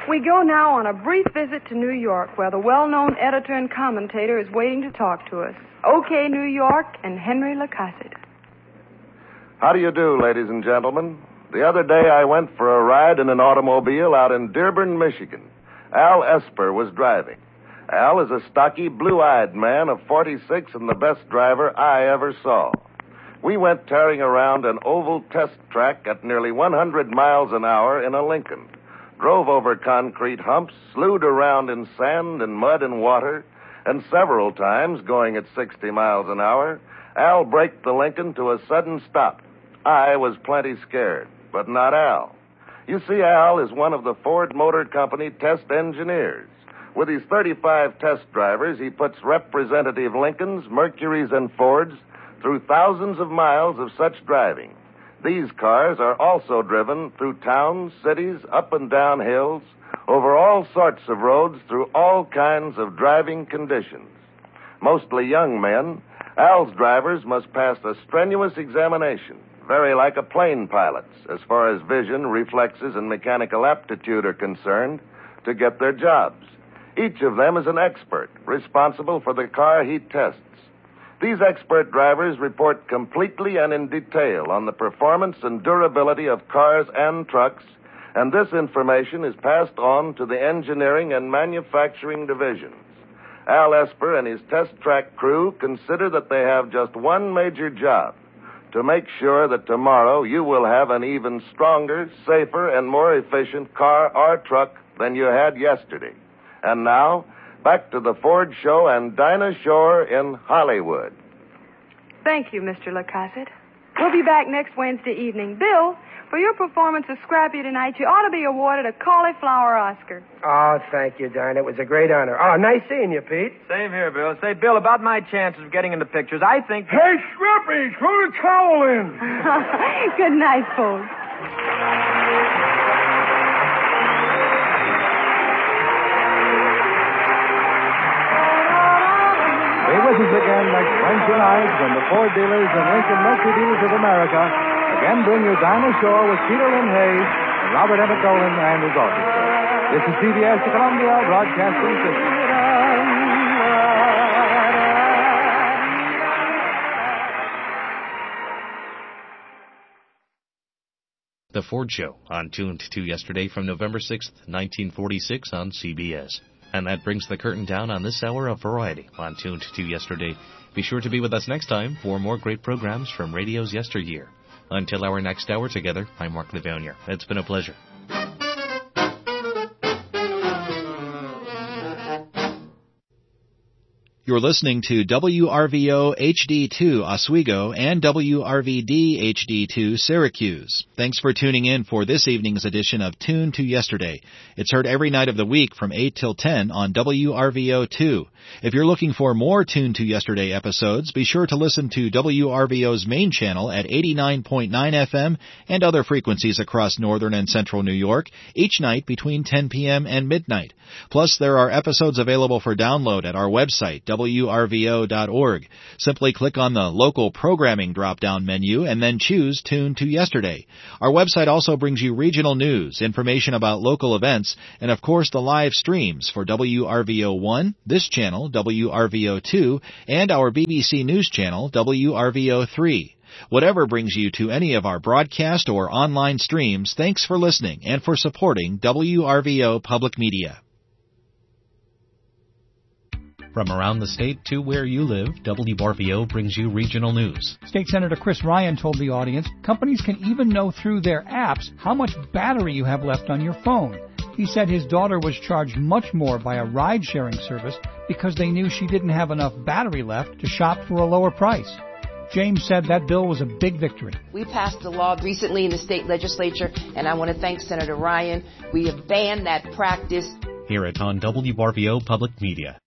We go now on a brief visit to New York, where the well-known editor and commentator is waiting to talk to us. OK New York and Henry Lacassette. How do you do, ladies and gentlemen? The other day I went for a ride in an automobile out in Dearborn, Michigan. Al Esper was driving. Al is a stocky, blue-eyed man of 46 and the best driver I ever saw. We went tearing around an oval test track at nearly 100 miles an hour in a Lincoln. Drove over concrete humps, slewed around in sand and mud and water, and several times, going at 60 miles an hour, Al braked the Lincoln to a sudden stop. I was plenty scared, but not Al. You see, Al is one of the Ford Motor Company test engineers. With his 35 test drivers, he puts representative Lincolns, Mercurys, and Fords through thousands of miles of such driving. These cars are also driven through towns, cities, up and down hills, over all sorts of roads, through all kinds of driving conditions. Mostly young men, Al's drivers must pass a strenuous examination, very like a plane pilot's, as far as vision, reflexes, and mechanical aptitude are concerned, to get their jobs. Each of them is an expert, responsible for the car he tests. These expert drivers report completely and in detail on the performance and durability of cars and trucks, and this information is passed on to the engineering and manufacturing divisions. Al Esper and his test track crew consider that they have just one major job: to make sure that tomorrow you will have an even stronger, safer, and more efficient car or truck than you had yesterday. And now, back to the Ford Show and Dinah Shore in Hollywood. Thank you, Mr. Lacassette. We'll be back next Wednesday evening. Bill, for your performance of Scrappy tonight, you ought to be awarded a cauliflower Oscar. Oh, thank you, Dinah. It was a great honor. Oh, nice seeing you, Pete. Same here, Bill. Say, Bill, about my chances of getting into pictures, I think... Hey, Scrappy, throw the towel in. Good night, folks. Be with us again next Wednesday night when the Ford dealers and Lincoln Mercury dealers of America again bring you Dinah Shore with Peter Lynn Hayes and Robert Emmett Dolan and his orchestra. This is CBS, the Columbia Broadcasting System. The Ford Show on Tuned to Yesterday from November 6th, 1946 on CBS. And that brings the curtain down on this hour of variety on Tuned to Yesterday. Be sure to be with us next time for more great programs from radio's yesteryear. Until our next hour together, I'm Mark Livonia. It's been a pleasure. You're listening to WRVO HD2 Oswego and WRVD HD2 Syracuse. Thanks for tuning in for this evening's edition of Tune to Yesterday. It's heard every night of the week from 8 till 10 on WRVO2. If you're looking for more Tune to Yesterday episodes, be sure to listen to WRVO's main channel at 89.9 FM and other frequencies across northern and central New York each night between 10 p.m. and midnight. Plus, there are episodes available for download at our website, WRVO.org. Simply click on the Local Programming drop-down menu and then choose Tune to Yesterday. Our website also brings you regional news, information about local events, and of course the live streams for WRVO1, this channel, WRVO2, and our BBC News channel, WRVO3. Whatever brings you to any of our broadcast or online streams, thanks for listening and for supporting WRVO Public Media. From around the state to where you live, WRVO brings you regional news. State Senator Chris Ryan told the audience companies can even know through their apps how much battery you have left on your phone. He said his daughter was charged much more by a ride-sharing service because they knew she didn't have enough battery left to shop for a lower price. James said that bill was a big victory. We passed a law recently in the state legislature, and I want to thank Senator Ryan. We have banned that practice. Hear it on WRVO Public Media.